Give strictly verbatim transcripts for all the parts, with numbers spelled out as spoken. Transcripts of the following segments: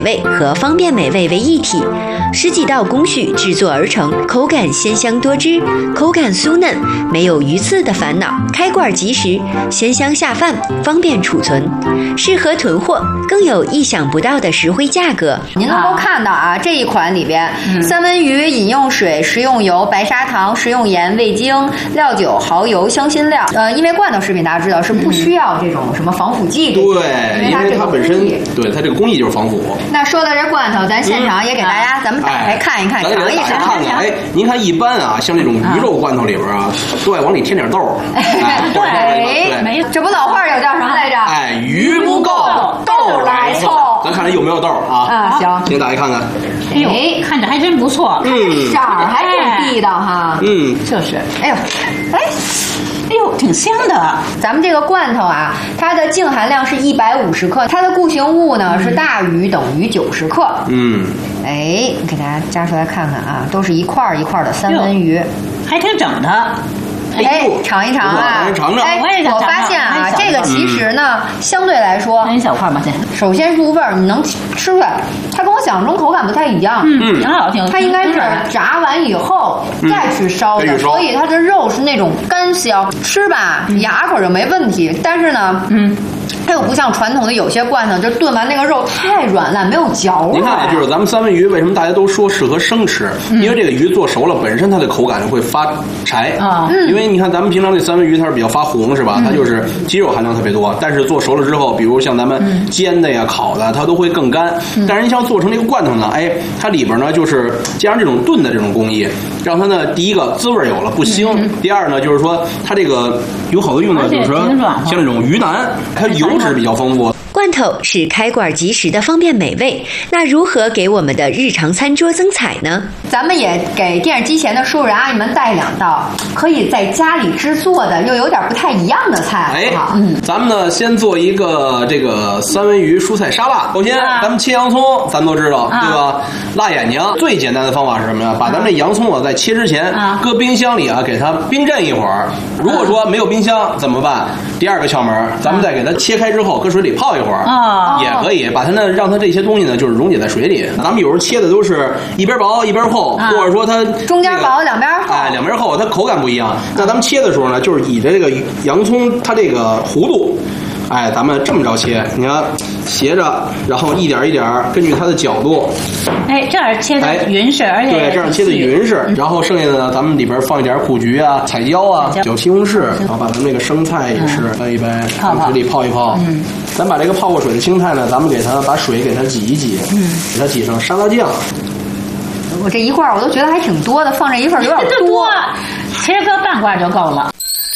味和方便美味为一体，十几道工序制作而成，口感鲜香多汁，口感酥嫩，没有鱼刺的烦恼，开罐即食，鲜香下饭，方便储存，适合囤货，更有意想不到的实惠价格。 您能够看到啊，这一款里边，嗯、三文鱼饮用水、食用油、白砂糖、食用盐、味精、料酒、蚝油、香辛料。呃，因为罐头食品大家知道是不需要这种什么防腐剂这些， 对， 因为它这个本身对它这个工艺就是防腐。 那说到这罐头，咱现场也给大家，嗯、咱们打开看一看，尝、哎、一尝。 看看，哎，您看一般啊，像这种鱼肉罐头里边啊，都爱往里添点豆。 哎，对，没，这不老话有叫什么来着？ 哎，鱼不够，豆来凑。咱看看有没有豆啊？ 啊，行， 请大家看看。 哎，看着还真不错， 嗯，色儿还挺地道哈。 嗯， 就是， 哎呦，哎。 哎呦，挺香的！ 咱们这个罐头啊，它的净含量是一百五十克，它的固形物呢、嗯、是大于等于九十克。 嗯， 哎，给大家夹出来看看啊，都是一块一块的三文鱼， 还挺整的。 哎，尝一尝啊！ 尝尝。 哎，我发现啊，这个其实呢，相对来说， 一小块吧，先。 首先入味儿，你能吃出来，它跟我想象中口感不太一样。 嗯，挺好，挺。 它应该是炸完以后再去烧的，所以它的肉是那种干香，吃吧牙口就没问题。但是呢，嗯。它又不像传统的有些罐头，就炖完那个肉太软烂，没有嚼味。 您看啊，就是咱们三文鱼为什么大家都说适合生吃？嗯、因为这个鱼做熟了，本身它的口感会发柴啊。嗯、因为你看咱们平常这三文鱼它是比较发红，是吧？嗯、它就是肌肉含量特别多，但是做熟了之后，比如像咱们煎的呀、烤的，它都会更干。嗯、但是你像做成这个罐头呢，哎，它里边呢就是加上这种炖的这种工艺，让它呢第一个滋味有了不腥，嗯、第二呢就是说它这个有好多用的就是说像这种鱼腩，它油。油脂比较丰富。 罐头是开罐即食的方便美味，那如何给我们的日常餐桌增彩呢？ 咱们也给电视机前的叔叔阿姨们带两道可以在家里制作的又有点不太一样的菜， 哎，嗯，咱们呢先做一个这个三文鱼蔬菜沙拉。首先，啊、咱们切洋葱，咱们都知道，啊、对吧？辣眼睛最简单的方法是什么呀？把咱们这洋葱啊在切之前，啊、搁冰箱里啊给它冰镇一会儿。如果说没有冰箱怎么办？第二个窍门，咱们再给它切开之后，搁水里泡一会儿。啊，也可以把它呢，让它这些东西呢，就是溶解在水里。咱们有时候切的都是一边薄一边厚，啊、或者说它、这个、 中间薄两边厚， 哎，两边厚，它口感不一样。那咱们切的时候呢，就是以这个洋葱它这个弧度，哎，咱们这么着切，你看斜着，然后一点一点根据它的角度， 哎，这样切的匀实，而且对，这样切的匀实。然后剩下的呢，咱们里边放一点苦菊啊、彩椒啊、小西红柿，然后把咱们这个生菜也是掰一掰，放水里泡一泡。嗯，咱把这个泡过水的青菜呢，咱们给它把水给它挤一挤，嗯，给它挤上沙拉酱。 我这一罐我都觉得还挺多的，放这一份有点多， 其实搁半罐就够了。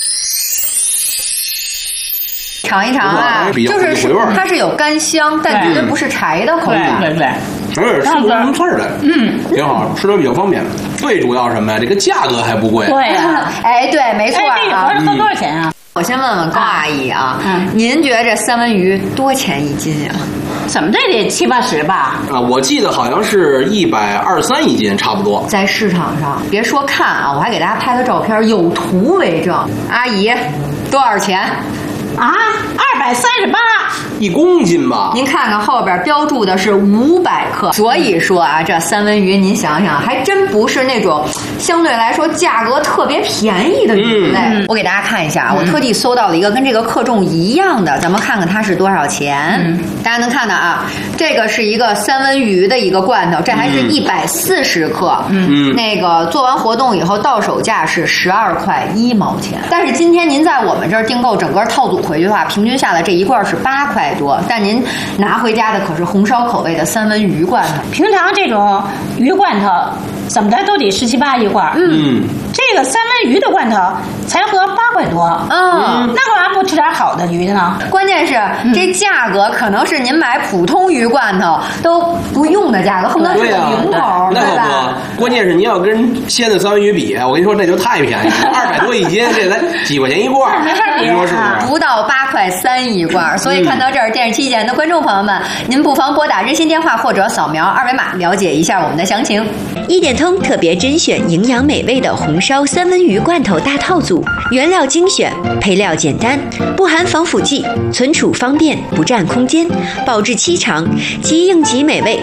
尝一尝啊，就是它是有干香，但绝对不是柴的口感。 对对对， 而且吃不出什么刺儿来，嗯，挺好，吃的比较方便。最主要什么呀？这个价格还不贵。 对呀， 哎，对，没错啊。 这个盒子多少钱啊？ 我先问问高阿姨啊，嗯，您觉得这三文鱼多钱一斤呀？ 怎么这得七八十吧？ 啊，我记得好像是一百二三一斤，差不多。 在市场上，别说看啊，我还给大家拍个照片，有图为证。阿姨，多少钱？ 啊，二百三十八一公斤吧？ 您看看后边标注的是五百克，所以说啊，这三文鱼您想想，还真不是那种相对来说价格特别便宜的鱼类。嗯、我给大家看一下啊，嗯、我特地搜到了一个跟这个克重一样的，咱们看看它是多少钱。嗯、大家能看到啊，这个是一个三文鱼的一个罐头，这还是一百四十克。嗯，那个做完活动以后到手价是十二块一毛钱，但是今天您在我们这儿订购整个套组回去的话，平均下来这一罐是八块多，但您拿回家的可是红烧口味的三文鱼罐头。 平常这种鱼罐头怎么的都得十七八一罐，嗯，这个三文鱼的罐头才合八块多，嗯，那干嘛不吃点好的鱼呢？ 关键是、嗯、这价格可能是您买普通鱼罐头都不用的价格，恨不得是个零头， 那可不。关键是您要跟鲜的三文鱼比，我跟你说那就太便宜了，二百多一斤，这才几块钱一罐，你说是不是？ 不到八块三一罐，所以看到这儿，电视机前的观众朋友们，您不妨拨打热线电话或者扫描二维码了解一下我们的详情。 一点通特别甄选营养美味的红烧三文鱼罐头大套组，原料精选，配料简单，不含防腐剂，存储方便，不占空间，保质期长，即硬即美味，